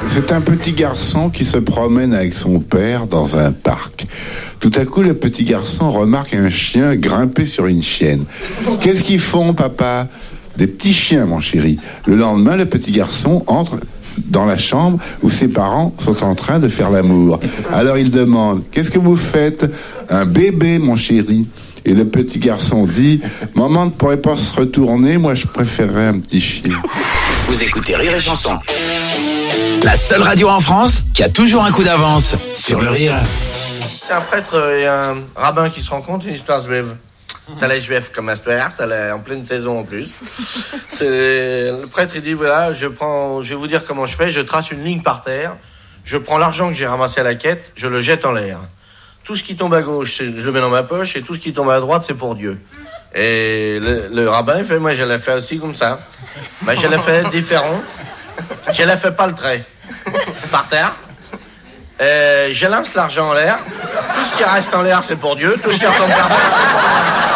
C'est un petit garçon qui se promène avec son père dans un parc. Tout à coup, le petit garçon remarque un chien grimper sur une chienne. Qu'est-ce qu'ils font, papa ? Des petits chiens, mon chéri. Le lendemain, le petit garçon entre dans la chambre où ses parents sont en train de faire l'amour. Alors il demande, qu'est-ce que vous faites ? Un bébé, mon chéri. Et le petit garçon dit, maman ne pourrait pas se retourner, moi je préférerais un petit chien. Vous écoutez Rire et Chanson, la seule radio en France qui a toujours un coup d'avance sur le rire. C'est un prêtre et un rabbin qui se rencontrent, une histoire juive. Ça l'est juif comme histoire, ça l'est en pleine saison en plus. Le prêtre il dit voilà, je vais vous dire comment je fais, je trace une ligne par terre, je prends l'argent que j'ai ramassé à la quête, je le jette en l'air. Tout ce qui tombe à gauche, je le mets dans ma poche, et tout ce qui tombe à droite, c'est pour Dieu. Et le rabbin il fait, moi je l'ai fait aussi comme ça. Mais je l'ai fait différent, je l'ai fait pas le trait. Par terre. Je lance l'argent en l'air. Tout ce qui reste en l'air, c'est pour Dieu. Tout ce qui retombe par terre.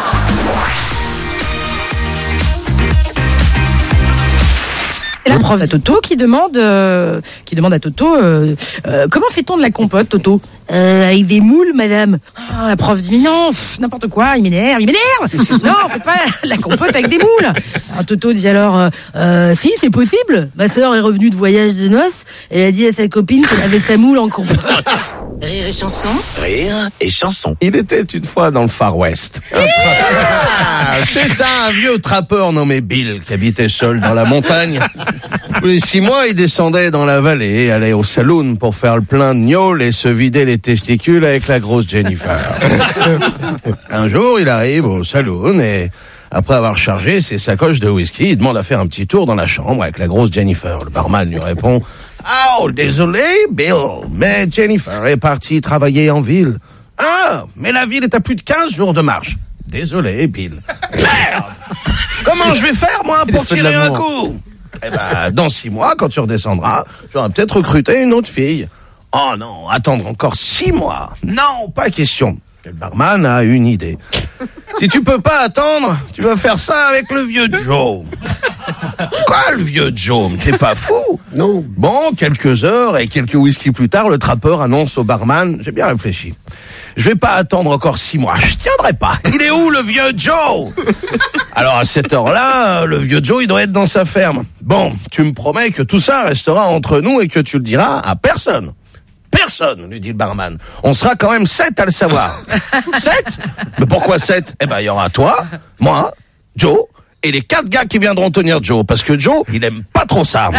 La prof à Toto qui demande à Toto comment fait-on de la compote, Toto ? Avec des moules, madame. Ah, la prof dit mais non, n'importe quoi, il m'énerve. Non, on fait pas la compote avec des moules. Alors, Toto dit alors si, c'est possible. Ma sœur est revenue de voyage de noces, elle a dit à sa copine qu'elle avait sa moule en compote. Rire et Chanson. Rire et Chanson. Il était une fois dans le Far West. C'est un vieux trappeur nommé Bill qui habitait seul dans la montagne. Tous les 6 mois, il descendait dans la vallée, allait au saloon pour faire le plein de gnôle et se vider les testicules avec la grosse Jennifer. Un jour, il arrive au saloon et après avoir chargé ses sacoches de whisky, il demande à faire un petit tour dans la chambre avec la grosse Jennifer. Le barman lui répond « Oh, désolé, Bill, mais Jennifer est partie travailler en ville. »« Ah, mais la ville est à plus de 15 jours de marche. »« Désolé, Bill. »« Merde ! Comment je vais faire, moi, pour tirer un coup ?»« Eh ben, dans 6 mois, quand tu redescendras, j'aurai peut-être recruté une autre fille. »« Oh non, attendre encore 6 mois. Non, pas question. » Et le barman a une idée. Si tu peux pas attendre, tu vas faire ça avec le vieux Joe. Quoi, le vieux Joe? T'es pas fou? Non. Bon, quelques heures et quelques whisky plus tard, le trappeur annonce au barman, j'ai bien réfléchi. Je vais pas attendre encore 6 mois, je tiendrai pas. Il est où, le vieux Joe? Alors, à cette heure-là, le vieux Joe, il doit être dans sa ferme. Bon, tu me promets que tout ça restera entre nous et que tu le diras à personne. Personne, lui dit le barman. On sera quand même 7 à le savoir. 7? Mais pourquoi 7? Eh ben, il y aura toi, moi, Joe, et les 4 gars qui viendront tenir Joe. Parce que Joe, il aime pas trop ça.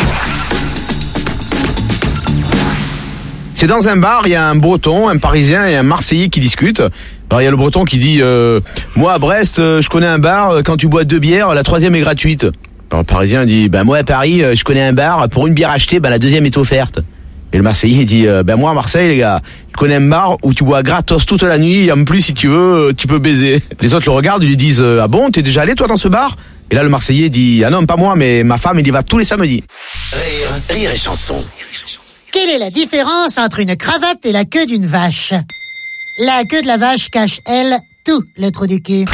C'est dans un bar, il y a un Breton, un Parisien et un Marseillais qui discutent. Alors il y a le Breton qui dit moi à Brest, je connais un bar, quand tu bois 2 bières, la 3e est gratuite. Alors, le Parisien dit moi à Paris, je connais un bar, pour une bière achetée, la 2e est offerte. Et le Marseillais dit moi à Marseille, les gars, je connais un bar où tu bois gratos toute la nuit et en plus si tu veux, tu peux baiser. Les autres le regardent, ils lui disent ah bon, t'es déjà allé toi dans ce bar? Et là le Marseillais dit ah non, pas moi, mais ma femme, il y va tous les samedis. Rire et Chanson. Quelle est la différence entre une cravate et la queue d'une vache? La queue de la vache cache, elle, tout le trou du cul.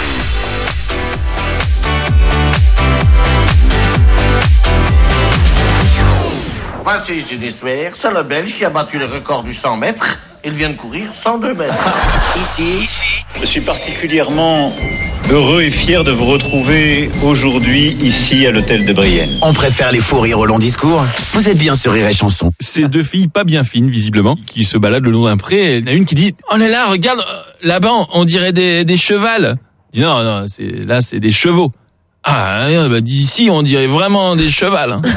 Voici une histoire, c'est le Belge qui a battu le record du 100 mètres. Il vient de courir 102 mètres. Ici, je suis particulièrement heureux et fier de vous retrouver aujourd'hui ici à l'hôtel de Brienne. on préfère les fous rires au long discours. Vous êtes bien sur Rire et Chanson. Ces 2 filles pas bien fines, visiblement, qui se baladent le long d'un pré. Il y en a une qui dit « Oh là là, regarde, là-bas, on dirait des chevals. » Il dit « Non, c'est des chevaux. » Ah, d'ici, on dirait vraiment des chevals. Hein.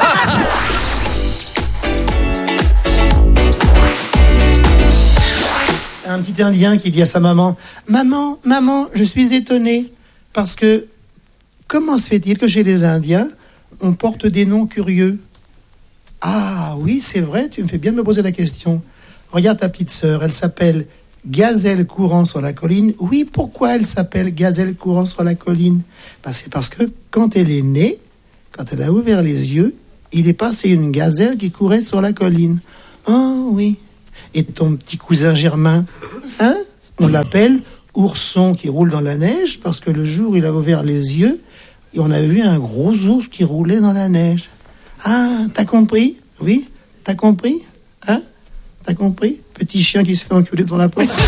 Un petit Indien qui dit à sa maman « Maman, je suis étonné parce que comment se fait-il que chez les Indiens, on porte des noms curieux ?» Ah oui, c'est vrai, tu me fais bien de me poser la question. Regarde ta petite sœur, elle s'appelle Gazelle courant sur la colline. Oui, pourquoi elle s'appelle Gazelle courant sur la colline? C'est parce que quand elle est née, quand elle a ouvert les yeux, il est passé une gazelle qui courait sur la colline. Oh oui. Et ton petit cousin Germain, on l'appelle ourson qui roule dans la neige parce que le jour où il a ouvert les yeux, on a vu un gros ours qui roulait dans la neige. Ah, t'as compris? Oui, t'as compris? Hein? T'as compris? Petit chien qui se fait enculer devant la porte.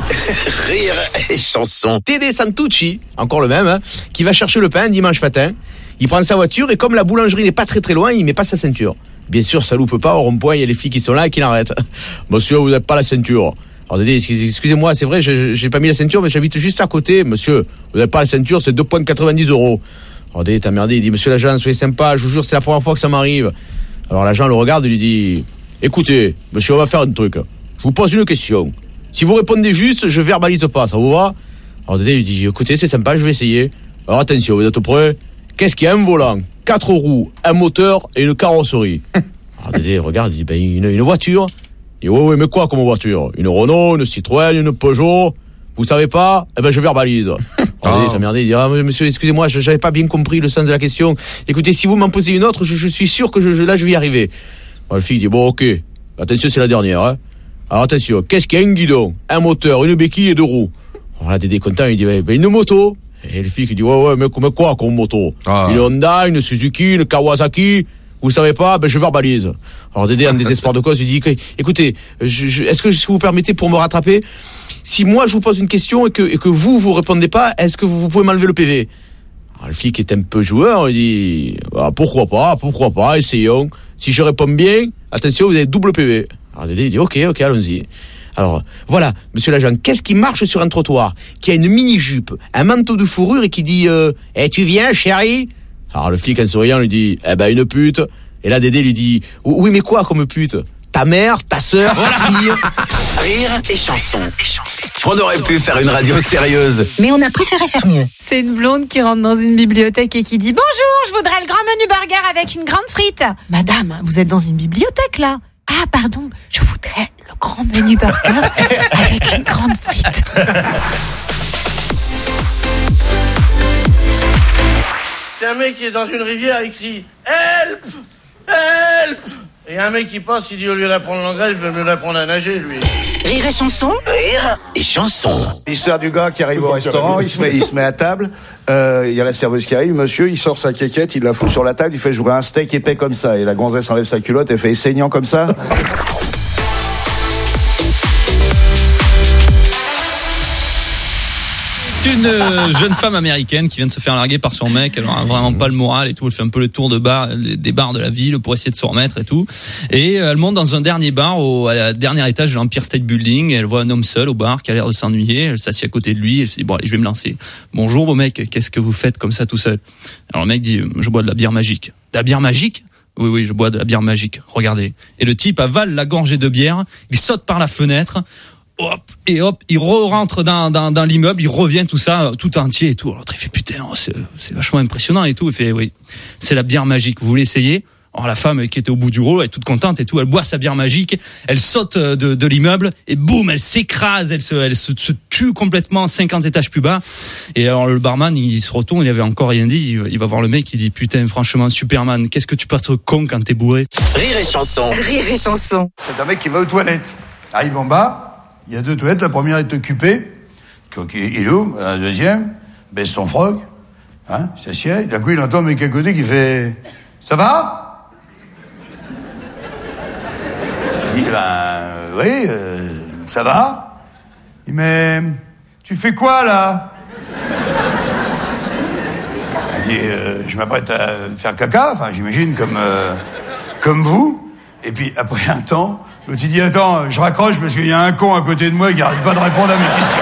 Rire et chanson. Teddy Santucci, encore le même, qui va chercher le pain dimanche matin. Il prend sa voiture et comme la boulangerie n'est pas très très loin, il met pas sa ceinture. Bien sûr, ça loupe pas, au rond-point, il y a les filles qui sont là et qui l'arrêtent. Monsieur, vous n'avez pas la ceinture. Alors Dédé, excusez-moi, c'est vrai, j'ai pas mis la ceinture, mais j'habite juste à côté. Monsieur, vous n'avez pas la ceinture, c'est 2,90 €. Alors Dédé, t'as merdé, il dit, monsieur l'agent, soyez sympa, je vous jure, c'est la première fois que ça m'arrive. Alors l'agent le regarde et lui dit, écoutez, monsieur, on va faire un truc. Je vous pose une question. Si vous répondez juste, je verbalise pas, ça vous va? Alors Dédé lui dit, écoutez, c'est sympa, je vais essayer. Alors attention, vous êtes prêts? Qu'est-ce qu'il y a? Un volant, 4 roues, un moteur et une carrosserie. Alors Dédé regarde, il dit, une voiture. Il dit, oui, mais quoi comme voiture? Une Renault, une Citroën, une Peugeot? Vous savez pas? Eh ben, je verbalise. Alors Dédé, t'as merdé, il dit, monsieur, excusez-moi, j'avais pas bien compris le sens de la question. Écoutez, si vous m'en posez une autre, je suis sûr que là, je vais y arriver. Alors, le fille dit, bon, ok. Attention, c'est la dernière, hein. Alors, attention, qu'est-ce qu'il y a? Un guidon, un moteur, une béquille et 2 roues. Alors là, Dédé content, il dit, une moto. Et le fille qui dit, ouais, mais quoi comme moto? Une Honda, une Suzuki, une Kawasaki? Vous savez pas? Ben, je verbalise. Alors, Dédé, en désespoir de cause, il dit, écoutez, est-ce que vous permettez pour me rattraper? Si moi, je vous pose une question et que vous répondez pas, est-ce que vous pouvez m'enlever le PV? Alors, le fille qui est un peu joueur, il dit, pourquoi pas, essayons. Si je réponds bien, attention, vous avez double PV. Alors, Dédé, il dit, ok, allons-y. Alors, voilà, monsieur l'agent, qu'est-ce qui marche sur un trottoir, qui a une mini-jupe, un manteau de fourrure et qui dit, tu viens, chérie? Alors, le flic, en souriant, lui dit, une pute. Et là, Dédé lui dit, oui, mais quoi comme pute? Ta mère, ta sœur, ta fille? Rire et chanson. On aurait pu faire une radio sérieuse. Mais on a préféré faire mieux. C'est une blonde qui rentre dans une bibliothèque et qui dit « Bonjour, je voudrais le grand menu burger avec une grande frite. » Madame, vous êtes dans une bibliothèque là. Ah, pardon, je voudrais le grand menu burger avec une grande frite. C'est un mec qui est dans une rivière et crie « Help! Help !» Et un mec qui passe, il dit au lieu d'apprendre l'anglais, il veut mieux l'apprendre à nager, lui. Rire et chanson. Rire et chanson. L'histoire du gars qui arrive au restaurant, il se met à table, il y a la serveuse qui arrive, monsieur, il sort sa quéquette, il la fout sur la table, il fait jouer un steak épais comme ça, et la gonzesse enlève sa culotte, elle fait saignant comme ça. Une jeune femme américaine qui vient de se faire larguer par son mec, elle a vraiment pas le moral et tout, elle fait un peu le tour des bars de la ville pour essayer de se remettre et tout, et elle monte dans un dernier bar à la dernière étage de l'Empire State Building, et elle voit un homme seul au bar qui a l'air de s'ennuyer, elle s'assied à côté de lui, elle se dit bon allez, je vais me lancer. Bonjour beau mec, qu'est-ce que vous faites comme ça tout seul? Alors le mec dit je bois de la bière magique. De la bière magique? Oui, je bois de la bière magique, regardez. Et le type avale la gorgée de bière, il saute par la fenêtre, hop, il rentre dans l'immeuble, il revient tout ça, tout entier et tout. Alors l'autre il fait putain, c'est vachement impressionnant et tout. Il fait oui, c'est la bière magique, vous voulez essayer? Alors la femme qui était au bout du rouleau, elle est toute contente et tout, elle boit sa bière magique, elle saute de l'immeuble et boum, elle s'écrase, elle se tue complètement 50 étages plus bas. Et alors le barman, il se retourne, il avait encore rien dit, il va voir le mec, il dit putain, franchement Superman, qu'est-ce que tu peux être con quand t'es bourré? Rire et chanson. Rire et chanson. C'est un mec qui va aux toilettes. Arrive en bas, il y a 2 toilettes, la première est occupée, il ouvre, la deuxième, baisse son froc, il s'assied, d'un coup il entend un mec à côté qui fait « Ça va ?» Il dit « oui, ça va ?» Il dit « mais tu fais quoi là ?» Il dit « je m'apprête à faire caca, enfin j'imagine comme vous. » Et puis après un temps, l'autre il dit « attends, je raccroche parce qu'il y a un con à côté de moi qui arrête pas de répondre à mes questions. »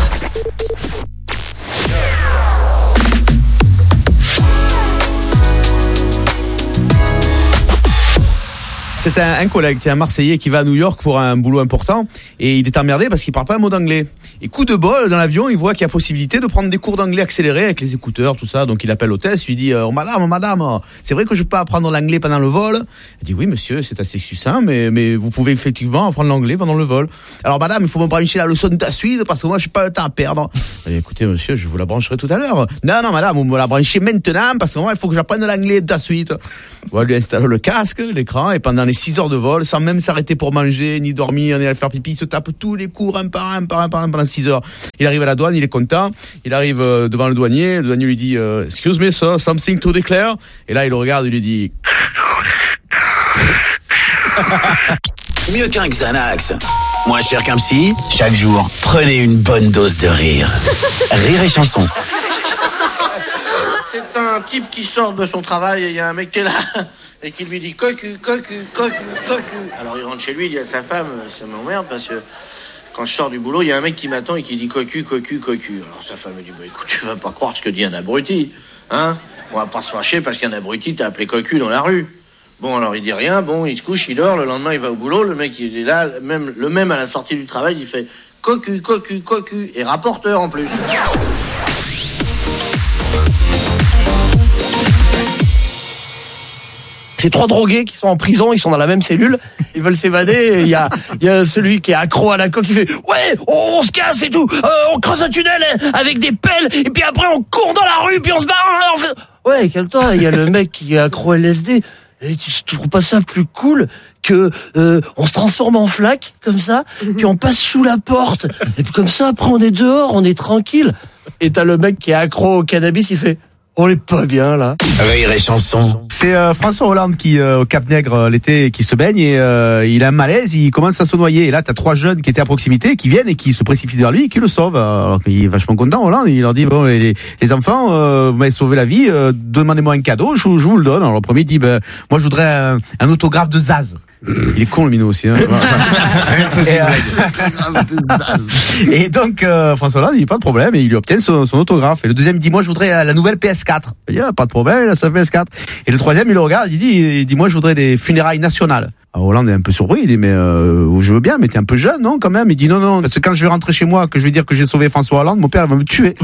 C'est un collègue, un Marseillais qui va à New York pour un boulot important et il est emmerdé parce qu'il parle pas un mot d'anglais. Et coup de bol, dans l'avion, il voit qu'il y a possibilité de prendre des cours d'anglais accélérés avec les écouteurs, tout ça. Donc il appelle l'hôtesse, lui dit madame, c'est vrai que je peux apprendre l'anglais pendant le vol? Elle dit oui monsieur, c'est assez succinct, mais vous pouvez effectivement apprendre l'anglais pendant le vol. Alors madame, il faut me brancher la leçon de suite parce que moi j'ai pas le temps à perdre. Et écoutez monsieur, je vous la brancherai tout à l'heure. Non madame, vous me la branchez maintenant parce que moi il faut que j'apprenne l'anglais de suite. On va lui installer le casque, l'écran, et pendant les 6 heures de vol, sans même s'arrêter pour manger, ni dormir, ni aller faire pipi, il se tape tous les cours un par un pendant 6 heures. Il arrive à la douane, il est content, il arrive devant le douanier lui dit excuse me sir, something to declare, et là il le regarde et lui dit Mieux qu'un Xanax. Moins cher qu'un psy, chaque jour, prenez une bonne dose de rire. Rire et chanson. C'est un type qui sort de son travail et il y a un mec qui est là et qui lui dit cocu, cocu, cocu, cocu. Alors il rentre chez lui, il dit à sa femme, ça m'emmerde parce que quand je sors du boulot, il y a un mec qui m'attend et qui dit cocu, cocu, cocu. Alors sa femme me dit, bah écoute, tu vas pas croire ce que dit un abruti, hein? On va pas se fâcher parce qu'un abruti t'a appelé cocu dans la rue. Bon, alors il dit rien, bon, il se couche, il dort, le lendemain il va au boulot, le mec il est là, le même à la sortie du travail, il fait cocu, cocu, cocu, et rapporteur en plus. C'est 3 drogués qui sont en prison, ils sont dans la même cellule, ils veulent s'évader, et il y a celui qui est accro à la coke, il fait « Ouais, on se casse et tout, on creuse un tunnel avec des pelles, et puis après on court dans la rue, puis on se barre, on fait... » Ouais, calme-toi, il y a le mec qui est accro à LSD, et tu trouves pas ça plus cool que on se transforme en flaque, comme ça, puis on passe sous la porte, et puis comme ça, après on est dehors, on est tranquille, et t'as le mec qui est accro au cannabis, il fait... On est pas bien, là. Rire et chanson. C'est François Hollande qui, au Cap-Nègre, l'été, qui se baigne et il a un malaise, il commence à se noyer. Et là, t'as 3 jeunes qui étaient à proximité, qui viennent et qui se précipitent vers lui et qui le sauvent. Alors qu'il est vachement content, Hollande. Il leur dit, bon, les enfants, vous m'avez sauvé la vie, demandez-moi un cadeau, je vous le donne. Alors le premier dit, moi je voudrais un autographe de Zaz. Il est con le minot aussi. Hein. Et donc François Hollande, il dit pas de problème et il lui obtient son autographe. Et le deuxième dit, moi je voudrais la nouvelle PS4. Il dit, pas de problème, il a sa PS4. Et le troisième, il le regarde, il dit moi je voudrais des funérailles nationales. Alors Hollande est un peu surpris, il dit mais je veux bien, mais t'es un peu jeune, non, quand même. Il dit non, parce que quand je vais rentrer chez moi, que je vais dire que j'ai sauvé François Hollande, mon père va me tuer.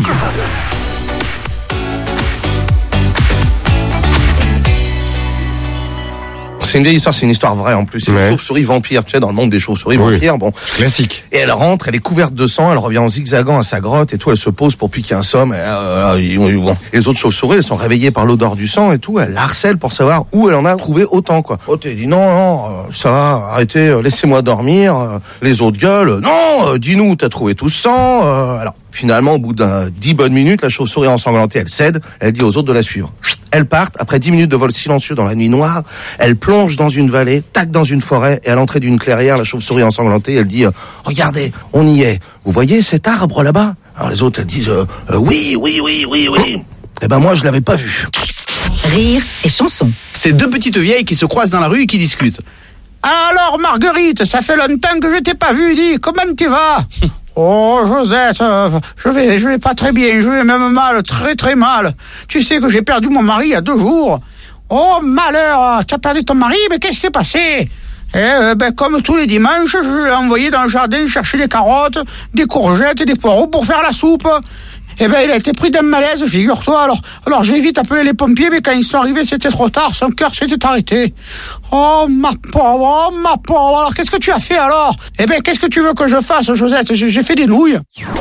C'est une vieille histoire, c'est une histoire vraie en plus. C'est une chauve-souris vampire, tu sais, dans le monde des chauves-souris vampires. Bon, classique. Et elle rentre, elle est couverte de sang, elle revient en zigzagant à sa grotte et tout, elle se pose pour piquer un somme. Bon. Les autres chauves-souris, elles sont réveillées par l'odeur du sang et tout, elle la harcèle pour savoir où elle en a trouvé autant, quoi. Oh, t'es dit non, ça va, arrêtez, laissez-moi dormir. Les autres gueules, non, dis-nous, t'as trouvé tout ce sang. Alors, finalement, au bout de 10 bonnes minutes, la chauve-souris ensanglantée, elle cède, elle dit aux autres de la suivre. Elles partent, après 10 minutes de vol silencieux dans la nuit noire, elle plonge dans une vallée, tac dans une forêt, et à l'entrée d'une clairière, la chauve-souris ensanglantée, elle dit regardez, on y est. Vous voyez cet arbre là-bas? Alors les autres, elles disent oui. Eh ben moi, je l'avais pas vu. Rire et chanson. C'est 2 petites vieilles qui se croisent dans la rue et qui discutent. Alors Marguerite, ça fait longtemps que je t'ai pas vu, dis, comment tu vas? Oh Josette, je vais pas très bien, je vais même mal, très très mal. Tu sais que j'ai perdu mon mari il y a 2 jours. Oh malheur, tu as perdu ton mari, mais qu'est-ce qui s'est passé? Comme tous les dimanches, je l'ai envoyé dans le jardin chercher des carottes, des courgettes et des poireaux pour faire la soupe. Il a été pris d'un malaise, figure-toi. Alors j'ai vite appelé les pompiers, mais quand ils sont arrivés, c'était trop tard. Son cœur s'était arrêté. Oh ma pauvre. Alors qu'est-ce que tu as fait alors? Qu'est-ce que tu veux que je fasse, Josette? J'ai fait des nouilles.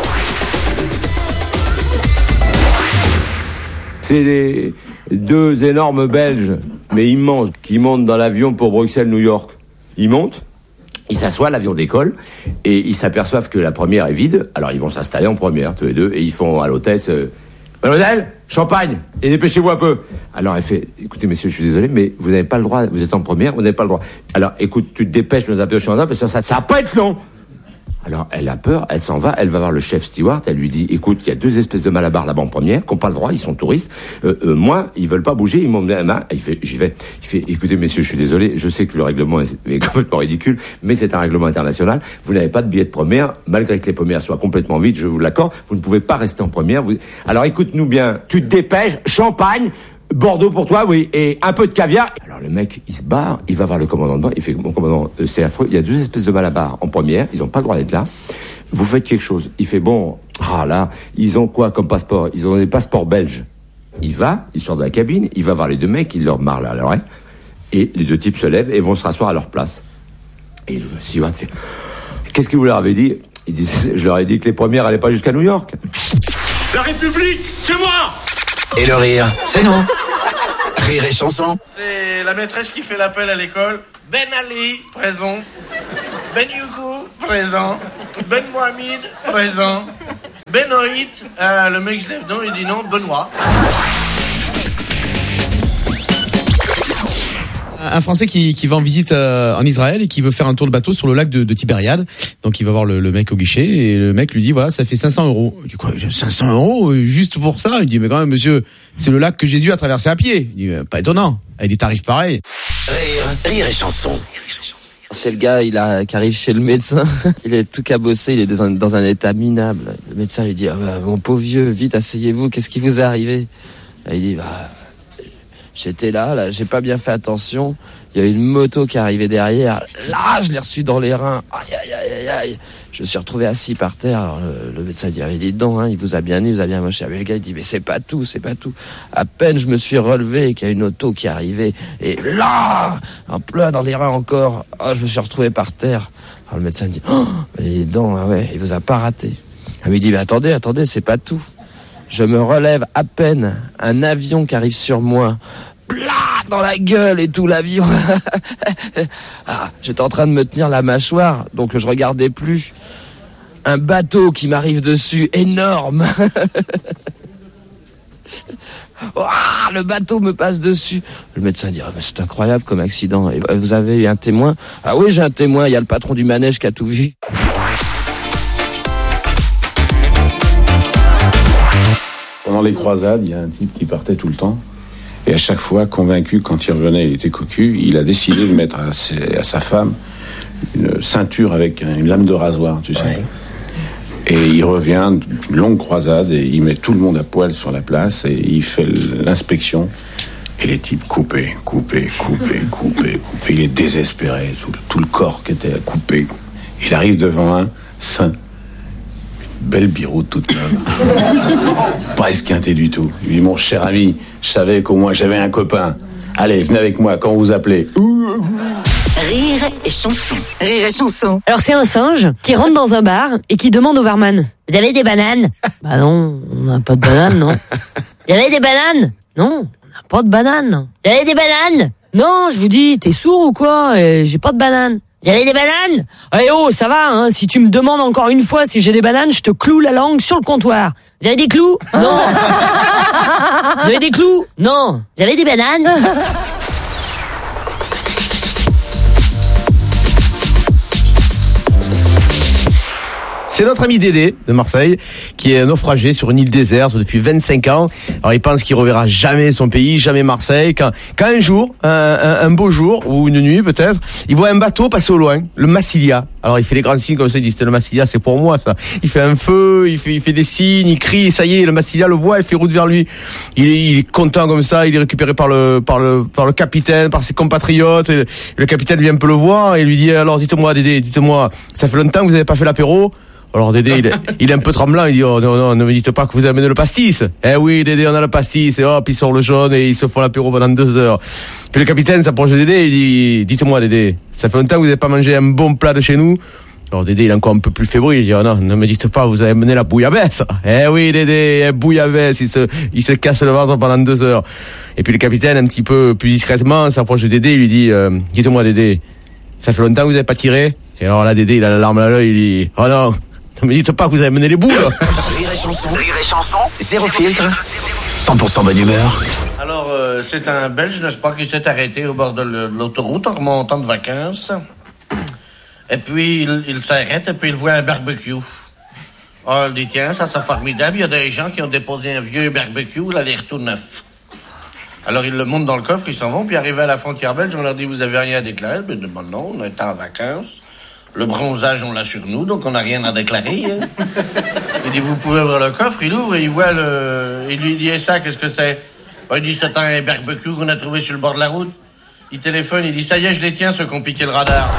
C'est les 2 énormes Belges, mais immenses, qui montent dans l'avion pour Bruxelles-New York. Ils montent. Ils s'assoient, l'avion décolle, et ils s'aperçoivent que la première est vide. Alors ils vont s'installer en première, tous les 2, et ils font à l'hôtesse Mademoiselle, champagne, et dépêchez-vous un peu. Alors elle fait écoutez messieurs, je suis désolé, mais vous n'avez pas le droit, vous êtes en première, vous n'avez pas le droit. Alors écoute, tu te dépêches, nous appelons parce que ça va pas être long. Alors elle a peur, elle s'en va, elle va voir le chef steward, elle lui dit écoute, il y a 2 espèces de malabars là-bas en première, qui n'ont pas le droit, ils sont touristes. Moi, ils veulent pas bouger, ils m'ont donné la main. Il fait j'y vais. Il fait écoutez messieurs, je suis désolé, je sais que le règlement est complètement ridicule, mais c'est un règlement international. Vous n'avez pas de billet de première, malgré que les premières soient complètement vides, je vous l'accorde, vous ne pouvez pas rester en première. Alors écoute-nous bien, tu te dépêches, champagne. Bordeaux pour toi, oui, et un peu de caviar. Alors le mec, il se barre, il va voir le commandant de bord, il fait mon commandant, c'est affreux, il y a 2 espèces de malabars en première, ils n'ont pas le droit d'être là. Vous faites quelque chose. Il fait bon, là, ils ont quoi comme passeport? Ils ont des passeports belges. Il sort de la cabine, il va voir les 2 mecs, il leur marre là à l'oreille, et les 2 types se lèvent et vont se rasseoir à leur place. Et le steward fait qu'est-ce que vous leur avez dit? Il dit je leur ai dit que les premières allaient pas jusqu'à New York. La République, c'est moi! Et le rire, c'est nous. Rire et chanson. C'est la maîtresse qui fait l'appel à l'école. Ben Ali, présent. Ben Youkou, présent. Ben Mohamed, présent. Benoït, le mec se lève, non, il dit non, Benoît. un Français qui va en visite en Israël et qui veut faire un tour de bateau sur le lac de Tibériade. Donc il va voir le mec au guichet et le mec lui dit voilà, ça fait 500 €. Il dit quoi, 500 € juste pour ça? Il dit mais quand même monsieur, c'est le lac que Jésus a traversé à pied. Il dit pas étonnant, avec des tarifs pareils. Rire et chanson. C'est le gars, qui arrive chez le médecin. Il est tout cabossé, il est dans un état minable. Le médecin lui dit mon pauvre vieux, vite asseyez-vous, qu'est-ce qui vous est arrivé? Et il dit j'étais là, j'ai pas bien fait attention. Il y a une moto qui est arrivée derrière. Là, je l'ai reçu dans les reins. Aïe. Je me suis retrouvé assis par terre. Alors, le médecin dit dis donc, il vous a bien eu, il vous a bien moché. Mais le gars, il dit, mais c'est pas tout. À peine je me suis relevé qu'il y a une auto qui est arrivée. Et là, en plein dans les reins encore. Je me suis retrouvé par terre. Alors, le médecin dit, dis donc, il vous a pas raté. Il me dit, mais attendez, c'est pas tout. Je me relève à peine, un avion qui arrive sur moi, dans la gueule et tout l'avion. J'étais en train de me tenir la mâchoire, donc je regardais plus. Un bateau qui m'arrive dessus, énorme. Le bateau me passe dessus. Le médecin dit mais c'est incroyable comme accident. Et vous avez eu un témoin? Ah oui, j'ai un témoin, il y a le patron du manège qui a tout vu. Pendant les croisades, il y a un type qui partait tout le temps. Et à chaque fois, convaincu, quand il revenait, il était cocu, il a décidé de mettre à sa femme une ceinture avec une lame de rasoir, tu sais. Ouais. Et il revient d'une longue croisade et il met tout le monde à poil sur la place et il fait l'inspection. Et les types coupés. Il est désespéré, tout le corps qui était coupé. Il arrive devant un saint. Belle biroute toute neuve. Pas esquinté du tout. Il dit, mon cher ami, je savais qu'au moins j'avais un copain. Allez, venez avec moi, quand vous appelez. Rire et chanson. Alors c'est un singe qui rentre dans un bar et qui demande au barman, vous avez des bananes? Bah non, on n'a pas de bananes, non. Vous avez des bananes? Non, on n'a pas de bananes. Vous avez des bananes? Non, je vous dis, t'es sourd ou quoi? J'ai pas de bananes. Vous avez des bananes? Eh oh, ça va, hein. Si tu me demandes encore une fois si j'ai des bananes, je te cloue la langue sur le comptoir. Vous avez des clous? Non. Vous avez des clous? Non. Vous avez des bananes? C'est notre ami Dédé de Marseille qui est naufragé sur une île déserte depuis 25 ans. Alors il pense qu'il reverra jamais son pays, jamais Marseille. Quand un jour, un beau jour ou une nuit peut-être, il voit un bateau passer au loin, le Massilia. Alors il fait des grands signes comme ça, il dit c'est le Massilia, c'est pour moi ça. Il fait un feu, il fait des signes, il crie, et ça y est, le Massilia le voit, il fait route vers lui. Il est content comme ça, il est récupéré par le capitaine, par ses compatriotes. Et le capitaine vient un peu le voir et lui dit alors dites-moi Dédé, ça fait longtemps que vous n'avez pas fait l'apéro? Alors Dédé, il est un peu tremblant, il dit oh non, ne me dites pas que vous avez amené le pastis. Eh oui Dédé, on a le pastis, et hop, il sort le jaune et ils se font l'apéro pendant 2 heures. Puis le capitaine s'approche de Dédé, il dit dites-moi Dédé, ça fait longtemps que vous n'avez pas mangé un bon plat de chez nous? Alors Dédé, il est encore un peu plus fébrile, il dit oh non, ne me dites pas, vous avez amené la bouillabaisse. Eh oui Dédé, bouillabaisse, il se casse le ventre pendant 2 heures. Et puis le capitaine, un petit peu plus discrètement, s'approche de Dédé, il lui dit dites-moi Dédé, ça fait longtemps que vous n'avez pas tiré? Et alors là Dédé, il a la larme à l'œil, il dit oh non, ne me dites pas que vous avez mené les boules. Rire et chanson, zéro filtre, 100% bonne humeur. Alors, c'est un Belge, n'est-ce pas, qui s'est arrêté au bord de l'autoroute en remontant de vacances. Et puis, il s'arrête et puis il voit un barbecue. Oh, il dit, tiens, ça c'est formidable. Il y a des gens qui ont déposé un vieux barbecue, là, l'air tout neuf. Alors, ils le montent dans le coffre, ils s'en vont, puis arrivés à la frontière belge, on leur dit, vous avez rien à déclarer? Ben, non, on est en vacances. Le bronzage, on l'a sur nous, donc on n'a rien à déclarer. Hein. Il dit, vous pouvez ouvrir le coffre, il ouvre et il voit il lui dit, et ça, qu'est-ce que c'est? Il dit, c'est un barbecue qu'on a trouvé sur le bord de la route. Il téléphone, il dit, ça y est, je les tiens, ceux qui ont piqué le radar.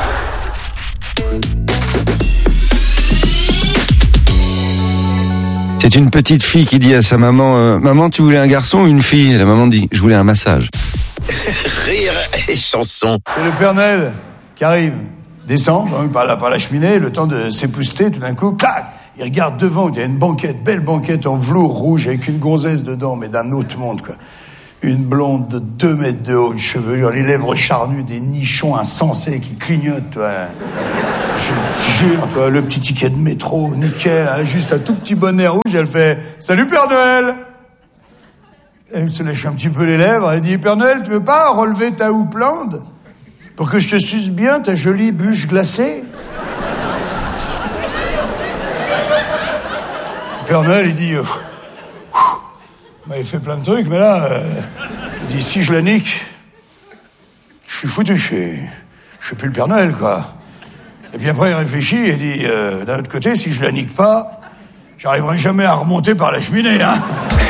C'est une petite fille qui dit à sa maman, maman, tu voulais un garçon ou une fille? Et la maman dit, je voulais un massage. Rire et chanson. C'est le Père Noël qui arrive. Descend donc, par la cheminée, le temps de s'épousseter, tout d'un coup, clac, il regarde devant, il y a une banquette, belle banquette en velours rouge avec une gonzesse dedans, mais d'un autre monde, quoi. Une blonde de 2 mètres de haut, une chevelure, les lèvres charnues, des nichons insensés qui clignotent, toi. Je jure, toi, le petit ticket de métro, nickel, hein, juste un tout petit bonnet rouge, elle fait « Salut Père Noël !» Elle se lèche un petit peu les lèvres, elle dit « Père Noël, tu veux pas relever ta houppelande ?» pour que je te suce bien ta jolie bûche glacée. Le Père Noël, il dit... il m'avait fait plein de trucs, mais là... il dit, si je la nique, je suis foutu, je suis plus le Père Noël, quoi. Et puis après, il réfléchit et dit, d'un autre côté, si je la nique pas, j'arriverai jamais à remonter par la cheminée, hein.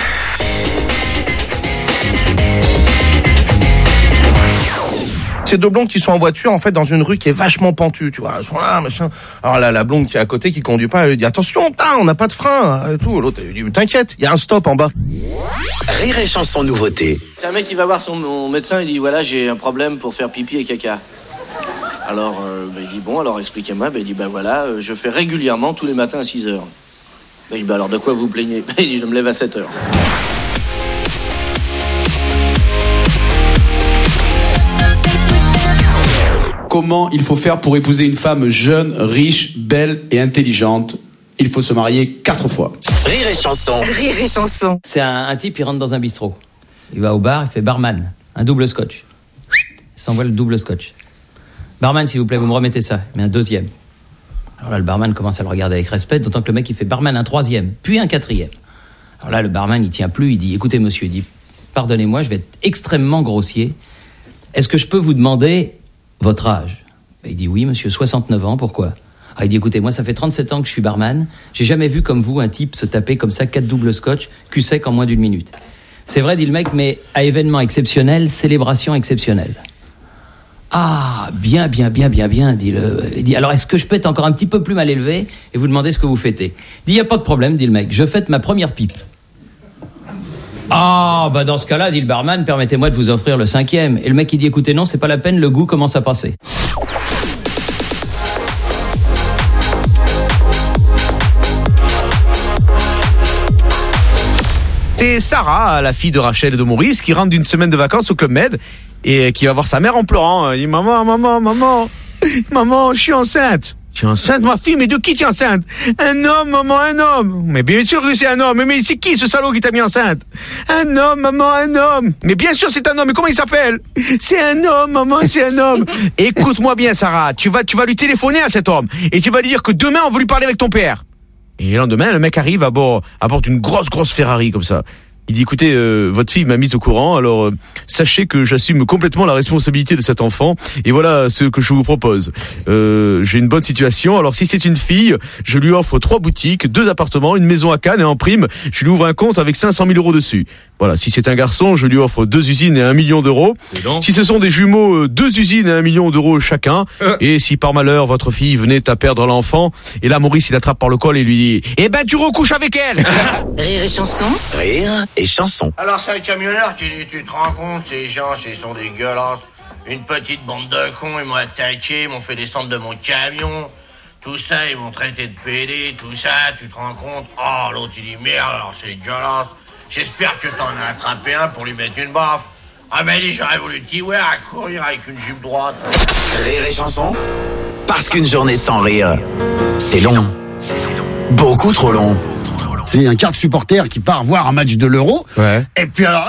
Ces deux blondes qui sont en voiture, en fait, dans une rue qui est vachement pentue, tu vois. Elles sont là, machin. Alors là, la blonde qui est à côté, qui conduit pas, elle lui dit, attention, on n'a pas de frein, et tout. L'autre, elle lui dit, t'inquiète, il y a un stop en bas. Rire et chanson nouveauté. C'est un mec qui va voir mon médecin, il dit, voilà, j'ai un problème pour faire pipi et caca. Alors, il dit, bon, alors expliquez-moi. Il dit, voilà, je fais régulièrement tous les matins à 6h. Il dit, alors de quoi vous plaignez? Il dit, je me lève à 7h. Comment il faut faire pour épouser une femme jeune, riche, belle et intelligente? Il faut se marier 4 fois. Rire et chanson. Rire et chanson. C'est un type, il rentre dans un bistrot. Il va au bar, il fait barman. Un double scotch. Il s'envoie le double scotch. Barman, s'il vous plaît, vous me remettez ça. Mais un deuxième. Alors là, le barman commence à le regarder avec respect, d'autant que le mec, il fait barman un troisième, puis un quatrième. Alors là, le barman, il tient plus, il dit, écoutez, monsieur, il dit, pardonnez-moi, je vais être extrêmement grossier. Est-ce que je peux vous demander votre âge? Il dit, oui, monsieur, 69 ans, pourquoi? Il dit, écoutez, moi, ça fait 37 ans que je suis barman. J'ai jamais vu comme vous un type se taper comme ça 4 doubles scotch, cul sec en moins d'une minute. C'est vrai, dit le mec, mais à événement exceptionnel, célébration exceptionnelle. Ah, bien, dit il dit, alors est-ce que je peux être encore un petit peu plus mal élevé et vous demander ce que vous fêtez? Il dit, y a pas de problème, dit le mec, je fête ma première pipe. Ah, dans ce cas-là, dit le barman, permettez-moi de vous offrir le 5e. Et le mec, il dit, écoutez, non, c'est pas la peine, le goût commence à passer. C'est Sarah, la fille de Rachel et de Maurice, qui rentre d'une semaine de vacances au Club Med et qui va voir sa mère en pleurant. Elle dit, maman, je suis enceinte. Tu es enceinte, ma fille? Mais de qui tu es enceinte? Un homme, maman, un homme. Mais bien sûr que c'est un homme. Mais c'est qui ce salaud qui t'a mis enceinte? Un homme, maman, un homme. Mais bien sûr c'est un homme. Mais comment il s'appelle? C'est un homme, maman, c'est un homme. Écoute-moi bien, Sarah. Tu vas lui téléphoner à cet homme et tu vas lui dire que demain on veut lui parler avec ton père. Et le lendemain, le mec arrive à bord d'une grosse Ferrari comme ça. Il dit, écoutez, votre fille m'a mise au courant, alors sachez que j'assume complètement la responsabilité de cet enfant, et voilà ce que je vous propose. J'ai une bonne situation, alors si c'est une fille, je lui offre 3 boutiques, 2 appartements, une maison à Cannes, et en prime, je lui ouvre un compte avec 500 000 € dessus. Voilà, si c'est un garçon, je lui offre 2 usines et 1 million d'euros. Si ce sont des jumeaux, 2 usines et 1 million d'euros chacun. Et si par malheur, votre fille venait à perdre l'enfant, et là, Maurice, il attrape par le col et lui dit, eh ben, tu recouches avec elle! Rire et chanson. Rire et chanson. Alors c'est un camionneur qui dit, tu te rends compte, ces gens, ils sont dégueulasses. Une petite bande de cons, ils m'ont attaqué, ils m'ont fait descendre de mon camion. Tout ça, ils m'ont traité de pédé, tout ça, tu te rends compte? Oh, l'autre, il dit, merde, alors c'est dégueulasse. J'espère que t'en as attrapé un pour lui mettre une baffe. Ah ben, j'aurais voulu te dire, ouais, à courir avec une jupe droite. Rire et chanson. Parce qu'une journée sans rire, c'est long. Beaucoup trop long. C'est un quart de supporter qui part voir un match de l'Euro. Ouais. Et puis alors,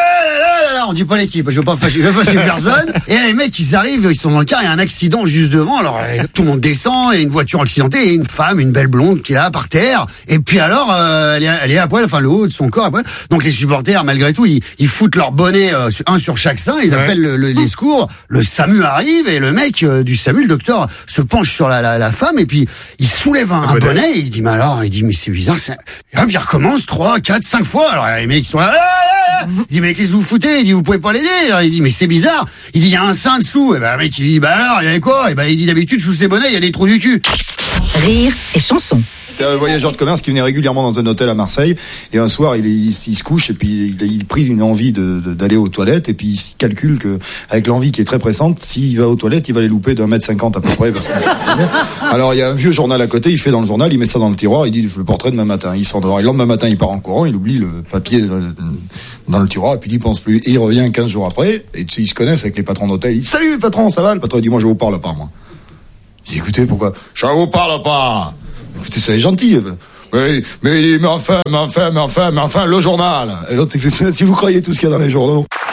on dit pas l'équipe, je veux pas fâcher personne. Et les mecs, ils arrivent, ils sont dans le car, il y a un accident juste devant. Alors, tout le monde descend, et une voiture accidentée, et une femme, une belle blonde qui est là, par terre. Et puis alors, elle est à poil, enfin, le haut de son corps à poil. Donc, les supporters, malgré tout, ils foutent leur bonnet, un sur chaque sein, ils appellent les secours. Le SAMU arrive, et le mec du SAMU, le docteur, se penche sur la femme, et puis, il soulève un bonnet, et il dit, mais c'est bizarre, et hop, il recommence 3, 4, 5 fois. Alors, les mecs, ils sont là, il dit, mais qu'est-ce que vous foutez? Il dit, vous pouvez pas l'aider. Alors, il dit, mais c'est bizarre. Il dit, il y a un sein dessous. Et ben, le mec, il dit, alors, il y avait quoi? Et ben, il dit, d'habitude, sous ses bonnets, il y a des trous du cul. Rire et chanson. C'était un voyageur de commerce qui venait régulièrement dans un hôtel à Marseille. Et un soir, il se couche et puis il prit une envie d'aller aux toilettes. Et puis il calcule que, avec l'envie qui est très pressante, s'il va aux toilettes, il va les louper d'1,50 m à peu près. Alors il y a un vieux journal à côté, il fait dans le journal, il met ça dans le tiroir, il dit je le porterai demain matin. Il s'endort. Et le lendemain matin, il part en courant, il oublie le papier dans le tiroir et puis il y pense plus. Et il revient 15 jours après. Et ils se connaissent avec les patrons d'hôtel. Il dit salut patron, ça va? Le patron dit moi je vous parle pas moi. Il dit écoutez pourquoi? Je vous parle pas. Écoutez, c'est gentil. Oui, mais enfin, le journal. Et l'autre, il fait, si vous croyez tout ce qu'il y a dans les journaux.